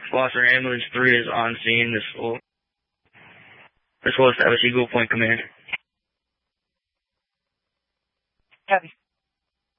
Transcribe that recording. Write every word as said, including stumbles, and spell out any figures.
Foster Ambulance three is on scene. This will, this will establish Eagle Point Command. Copy.